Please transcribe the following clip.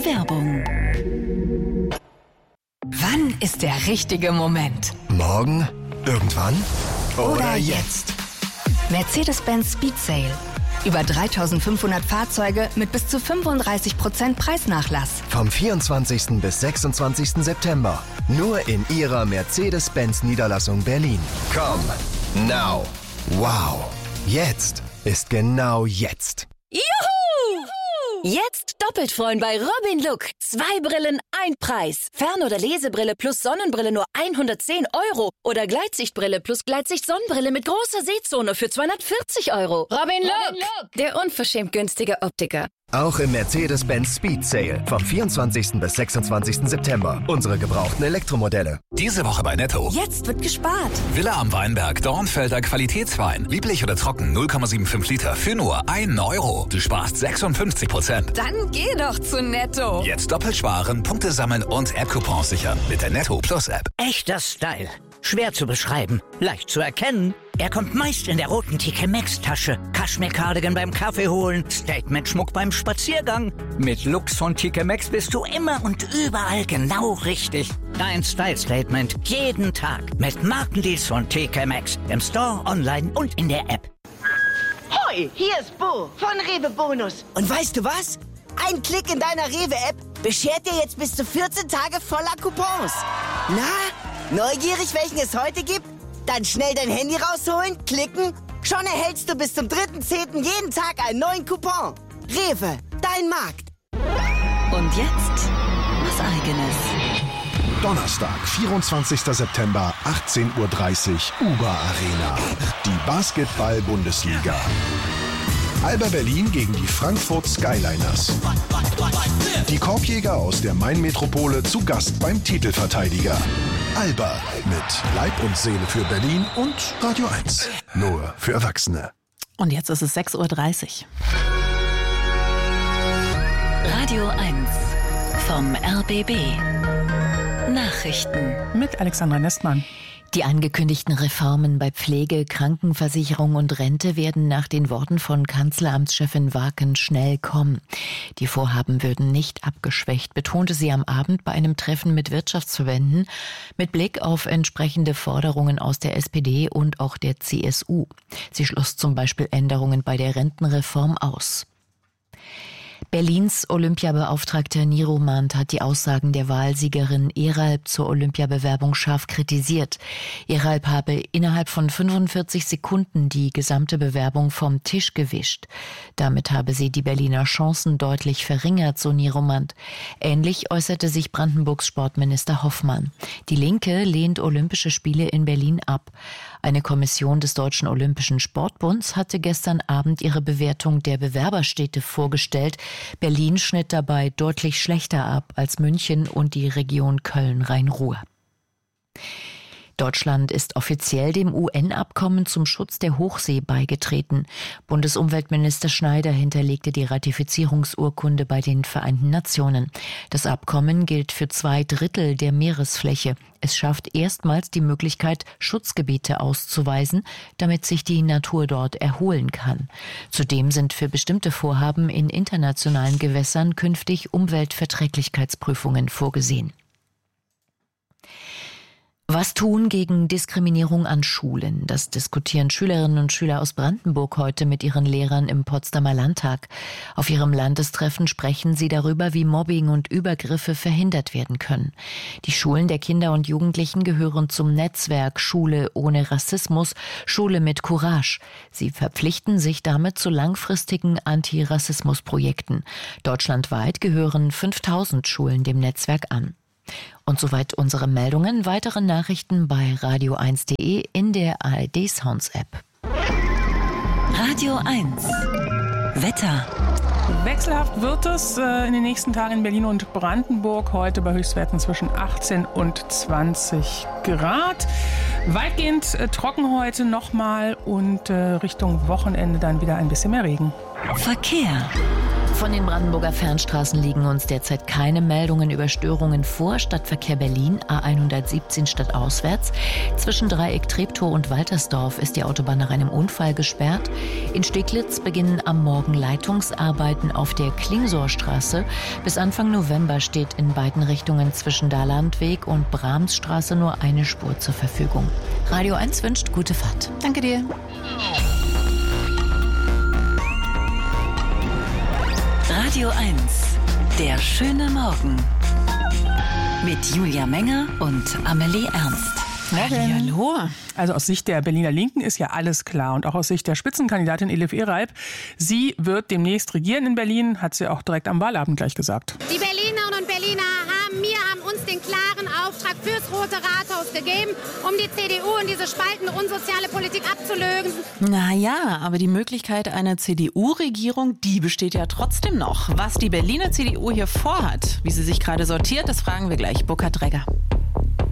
Werbung. Wann ist der richtige Moment? Morgen? Irgendwann? Oder jetzt? Mercedes-Benz Speed Sale. Über 3.500 Fahrzeuge mit bis zu 35% Preisnachlass. Vom 24. bis 26. September. Nur in Ihrer Mercedes-Benz-Niederlassung Berlin. Komm, now. Wow. Jetzt ist genau jetzt. Juhu! Jetzt doppelt freuen bei Robin Look. 2 Brillen, 1 Preis. Fern- oder Lesebrille plus Sonnenbrille nur 110 €. Oder Gleitsichtbrille plus Gleitsicht-Sonnenbrille mit großer Sehzone für 240 €. Robin Look, der unverschämt günstige Optiker. Auch im Mercedes-Benz Speed Sale vom 24. bis 26. September. Unsere gebrauchten Elektromodelle. Diese Woche bei Netto. Jetzt wird gespart. Villa am Weinberg, Dornfelder Qualitätswein. Lieblich oder trocken, 0,75 Liter für nur 1 €. Du sparst 56%. Dann geh doch zu Netto. Jetzt doppelt sparen, Punkte sammeln und App-Coupons sichern mit der Netto Plus App. Echter Style. Schwer zu beschreiben, leicht zu erkennen. Er kommt meist in der roten TK Maxx Tasche. Kaschmir-Cardigan beim Kaffee holen, Statement-Schmuck beim Spaziergang. Mit Looks von TK Maxx bist du immer und überall genau richtig. Dein Style-Statement jeden Tag mit Markendeals von TK Maxx. Im Store, online und in der App. Hoi, hier ist Bo von Rewe Bonus. Und weißt du was? Ein Klick in deiner Rewe-App beschert dir jetzt bis zu 14 Tage voller Coupons. Na, neugierig, welchen es heute gibt? Dann schnell dein Handy rausholen, klicken. Schon erhältst du bis zum 3.10. jeden Tag einen neuen Coupon. Rewe, dein Markt. Und jetzt was Eigenes. Donnerstag, 24. September, 18:30 Uhr, Uber Arena. Die Basketball-Bundesliga. Alba Berlin gegen die Frankfurt Skyliners. Die Korbjäger aus der Main-Metropole zu Gast beim Titelverteidiger. Alba mit Leib und Seele für Berlin und Radio 1. Nur für Erwachsene. Und jetzt ist es 6:30 Uhr. Radio 1 vom RBB. Nachrichten Mit Alexandra Nestmann. Die angekündigten Reformen bei Pflege, Krankenversicherung und Rente werden nach den Worten von Kanzleramtschefin Waken schnell kommen. Die Vorhaben würden nicht abgeschwächt, betonte sie am Abend bei einem Treffen mit Wirtschaftsverbänden mit Blick auf entsprechende Forderungen aus der SPD und auch der CSU. Sie schloss zum Beispiel Änderungen bei der Rentenreform aus. Berlins Olympiabeauftragter Niromand hat die Aussagen der Wahlsiegerin Eralp zur Olympiabewerbung scharf kritisiert. Eralp habe innerhalb von 45 Sekunden die gesamte Bewerbung vom Tisch gewischt. Damit habe sie die Berliner Chancen deutlich verringert, so Niromand. Ähnlich äußerte sich Brandenburgs Sportminister Hoffmann. Die Linke lehnt Olympische Spiele in Berlin ab. Eine Kommission des Deutschen Olympischen Sportbunds hatte gestern Abend ihre Bewertung der Bewerberstädte vorgestellt. Berlin schnitt dabei deutlich schlechter ab als München und die Region Köln-Rhein-Ruhr. Deutschland ist offiziell dem UN-Abkommen zum Schutz der Hochsee beigetreten. Bundesumweltminister Schneider hinterlegte die Ratifizierungsurkunde bei den Vereinten Nationen. Das Abkommen gilt für 2/3 der Meeresfläche. Es schafft erstmals die Möglichkeit, Schutzgebiete auszuweisen, damit sich die Natur dort erholen kann. Zudem sind für bestimmte Vorhaben in internationalen Gewässern künftig Umweltverträglichkeitsprüfungen vorgesehen. Was tun gegen Diskriminierung an Schulen? Das diskutieren Schülerinnen und Schüler aus Brandenburg heute mit ihren Lehrern im Potsdamer Landtag. Auf ihrem Landestreffen sprechen sie darüber, wie Mobbing und Übergriffe verhindert werden können. Die Schulen der Kinder und Jugendlichen gehören zum Netzwerk Schule ohne Rassismus, Schule mit Courage. Sie verpflichten sich damit zu langfristigen Antirassismusprojekten. Deutschlandweit gehören 5000 Schulen dem Netzwerk an. Und soweit unsere Meldungen. Weitere Nachrichten bei radio1.de in der ARD Sounds App. Radio 1 Wetter. Wechselhaft wird es in den nächsten Tagen in Berlin und Brandenburg. Heute bei Höchstwerten zwischen 18 und 20 Grad. Weitgehend trocken heute nochmal und Richtung Wochenende dann wieder ein bisschen mehr Regen. Verkehr. Von den Brandenburger Fernstraßen liegen uns derzeit keine Meldungen über Störungen vor. Stadtverkehr Berlin, A117 stadtauswärts. Zwischen Dreieck Treptow und Waltersdorf ist die Autobahn nach einem Unfall gesperrt. In Steglitz beginnen am Morgen Leitungsarbeiten auf der Klingsorstraße. Bis Anfang November steht in beiden Richtungen zwischen Dalandweg und Brahmsstraße nur eine Spur zur Verfügung. Radio 1 wünscht gute Fahrt. Danke dir. Radio 1, der schöne Morgen. Mit Julia Menger und Amelie Ernst. Hallo. Also aus Sicht der Berliner Linken ist ja alles klar. Und auch aus Sicht der Spitzenkandidatin Elif Ereib. Sie wird demnächst regieren in Berlin, hat sie auch direkt am Wahlabend gleich gesagt. Die Berlinerinnen und Berliner haben uns den klaren Auftrag fürs Rote Rathaus gegeben, um die CDU und diese spaltende, unsoziale Politik abzulösen. Naja, aber die Möglichkeit einer CDU-Regierung, die besteht ja trotzdem noch. Was die Berliner CDU hier vorhat, wie sie sich gerade sortiert, das fragen wir gleich Burkhard Dregger.